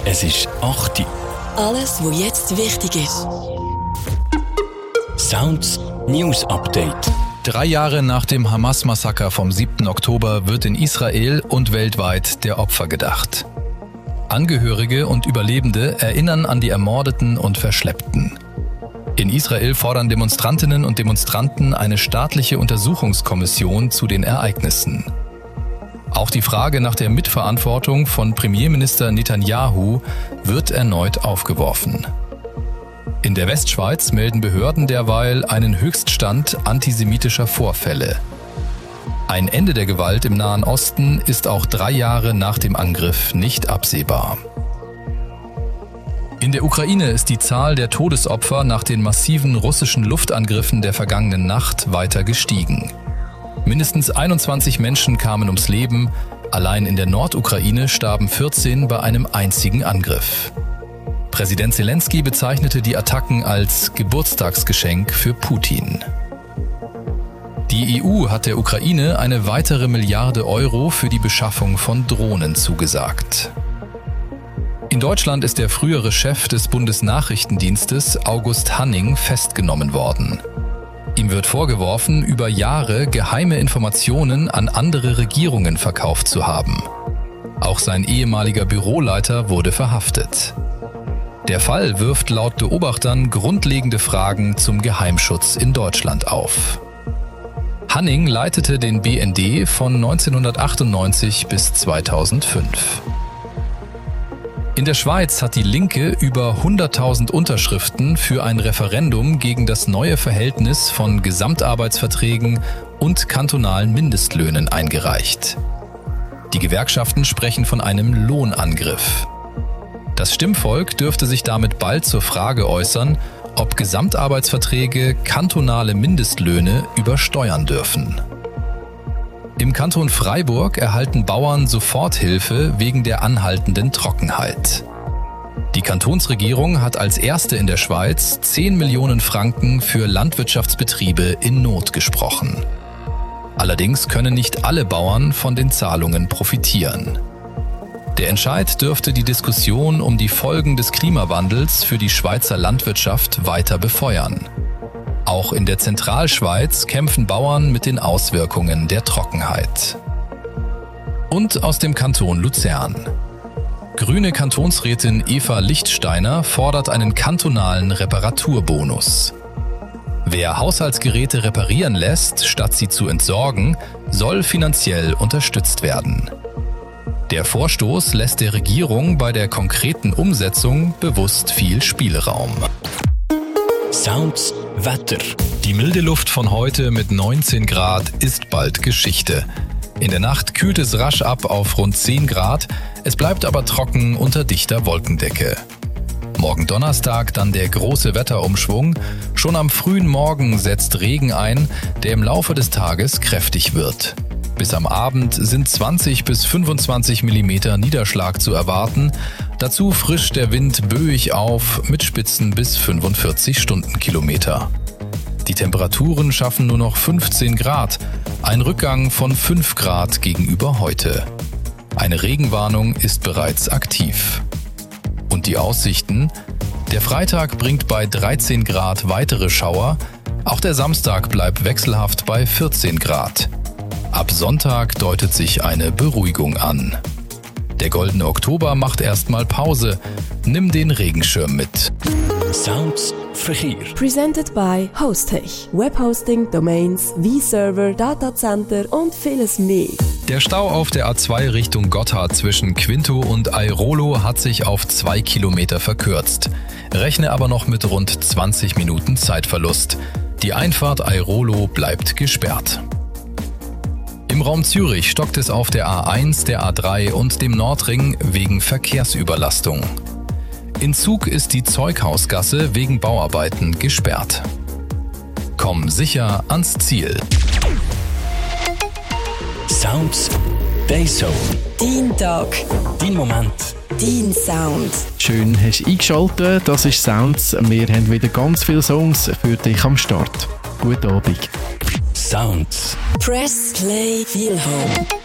Es ist 8 Uhr. Alles, was jetzt wichtig ist. Sounds News Update. 3 Jahre nach dem Hamas-Massaker vom 7. Oktober wird in Israel und weltweit der Opfer gedacht. Angehörige und Überlebende erinnern an die Ermordeten und Verschleppten. In Israel fordern Demonstrantinnen und Demonstranten eine staatliche Untersuchungskommission zu den Ereignissen. Auch die Frage nach der Mitverantwortung von Premierminister Netanyahu wird erneut aufgeworfen. In der Westschweiz melden Behörden derweil einen Höchststand antisemitischer Vorfälle. Ein Ende der Gewalt im Nahen Osten ist auch 3 Jahre nach dem Angriff nicht absehbar. In der Ukraine ist die Zahl der Todesopfer nach den massiven russischen Luftangriffen der vergangenen Nacht weiter gestiegen. Mindestens 21 Menschen kamen ums Leben, allein in der Nordukraine starben 14 bei einem einzigen Angriff. Präsident Zelensky bezeichnete die Attacken als Geburtstagsgeschenk für Putin. Die EU hat der Ukraine eine weitere Milliarde Euro für die Beschaffung von Drohnen zugesagt. In Deutschland ist der frühere Chef des Bundesnachrichtendienstes, August Hanning, festgenommen worden. Ihm wird vorgeworfen, über Jahre geheime Informationen an andere Regierungen verkauft zu haben. Auch sein ehemaliger Büroleiter wurde verhaftet. Der Fall wirft laut Beobachtern grundlegende Fragen zum Geheimschutz in Deutschland auf. Hanning leitete den BND von 1998 bis 2005. In der Schweiz hat die Linke über 100.000 Unterschriften für ein Referendum gegen das neue Verhältnis von Gesamtarbeitsverträgen und kantonalen Mindestlöhnen eingereicht. Die Gewerkschaften sprechen von einem Lohnangriff. Das Stimmvolk dürfte sich damit bald zur Frage äußern, ob Gesamtarbeitsverträge kantonale Mindestlöhne übersteuern dürfen. Im Kanton Freiburg erhalten Bauern Soforthilfe wegen der anhaltenden Trockenheit. Die Kantonsregierung hat als erste in der Schweiz 10 Millionen Franken für Landwirtschaftsbetriebe in Not gesprochen. Allerdings können nicht alle Bauern von den Zahlungen profitieren. Der Entscheid dürfte die Diskussion um die Folgen des Klimawandels für die Schweizer Landwirtschaft weiter befeuern. Auch in der Zentralschweiz kämpfen Bauern mit den Auswirkungen der Trockenheit. Und aus dem Kanton Luzern. Grüne Kantonsrätin Eva Lichtsteiner fordert einen kantonalen Reparaturbonus. Wer Haushaltsgeräte reparieren lässt, statt sie zu entsorgen, soll finanziell unterstützt werden. Der Vorstoß lässt der Regierung bei der konkreten Umsetzung bewusst viel Spielraum. Sounds Wetter. Die milde Luft von heute mit 19 Grad ist bald Geschichte. In der Nacht kühlt es rasch ab auf rund 10 Grad, es bleibt aber trocken unter dichter Wolkendecke. Morgen Donnerstag dann der große Wetterumschwung. Schon am frühen Morgen setzt Regen ein, der im Laufe des Tages kräftig wird. Bis am Abend sind 20 bis 25 mm Niederschlag zu erwarten. Dazu frischt der Wind böig auf mit Spitzen bis 45 Stundenkilometer. Die Temperaturen schaffen nur noch 15 Grad, ein Rückgang von 5 Grad gegenüber heute. Eine Regenwarnung ist bereits aktiv. Und die Aussichten? Der Freitag bringt bei 13 Grad weitere Schauer, auch der Samstag bleibt wechselhaft bei 14 Grad. Ab Sonntag deutet sich eine Beruhigung an. Der goldene Oktober macht erstmal Pause. Nimm den Regenschirm mit. Sounds Verkehr. Presented by Hostech. Webhosting, Domains, V-Server, Datacenter und vieles mehr. Der Stau auf der A2 Richtung Gotthard zwischen Quinto und Airolo hat sich auf 2 Kilometer verkürzt. Rechne aber noch mit rund 20 Minuten Zeitverlust. Die Einfahrt Airolo bleibt gesperrt. Im Raum Zürich stockt es auf der A1, der A3 und dem Nordring wegen Verkehrsüberlastung. In Zug ist die Zeughausgasse wegen Bauarbeiten gesperrt. Komm sicher ans Ziel. Sounds Dayzone. Dein Tag. Dein Moment. Dein Sound. Schön hast du eingeschaltet. Das ist Sounds. Wir haben wieder ganz viele Songs für dich am Start. Guten Abend. Sounds. Press Play Feel Home.